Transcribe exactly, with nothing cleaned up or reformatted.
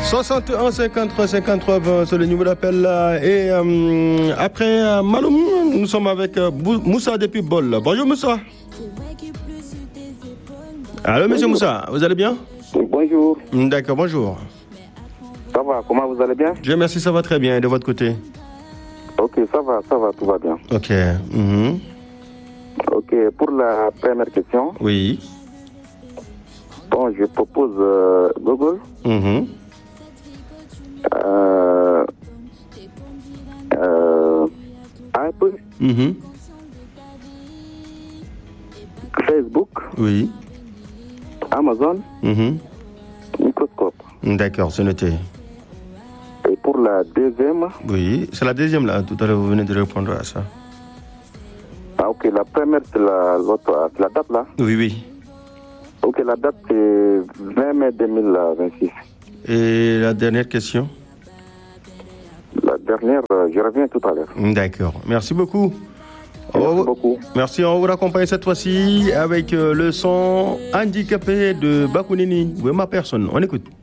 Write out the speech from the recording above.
soixante et un cinquante-trois cinquante-trois vingt, c'est le numéro d'appel là. Et euh, après euh, Maloum, nous sommes avec euh, Moussa depuis Bol. Bonjour Moussa. Allô monsieur Moussa, vous allez bien? Bonjour. D'accord, bonjour. Ça va, comment vous allez bien? Je remercie, ça va très bien. Et de votre côté? Ok, ça va, ça va, tout va bien. Ok. Mm-hmm. Ok, pour la première question. Oui. Bon, je propose euh, Google. Mm-hmm. Euh, euh, Apple. Mm-hmm. Facebook. Oui. Amazon. Mm-hmm. Microscope. D'accord, c'est noté. Et pour la deuxième. Oui, c'est la deuxième là. Tout à l'heure, vous venez de répondre à ça. Ah, ok, la première, c'est la, l'autre, c'est la date là. Oui, oui. Ok, la date, c'est vingt mai deux mille vingt-six. Et la dernière question? La dernière, euh, je reviens tout à l'heure. D'accord. Merci beaucoup. Merci oh, beaucoup. Merci, on vous accompagne cette fois-ci avec euh, le son handicapé de Bakounini. Oui, ma personne. On écoute.